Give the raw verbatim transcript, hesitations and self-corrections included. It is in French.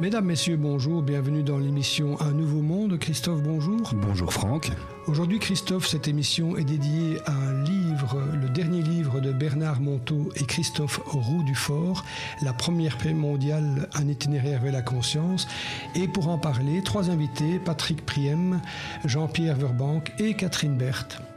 Mesdames, Messieurs, bonjour, bienvenue dans l'émission Un Nouveau Monde. Christophe, bonjour. Bonjour Franck. Aujourd'hui, Christophe, cette émission est dédiée à un livre, le dernier livre de Bernard Monteau et Christophe Roux Dufort, La première paix mondiale, un itinéraire vers la conscience. Et pour en parler, trois invités, Patrick Priem, Jean-Pierre Verbank et Catherine Berthe.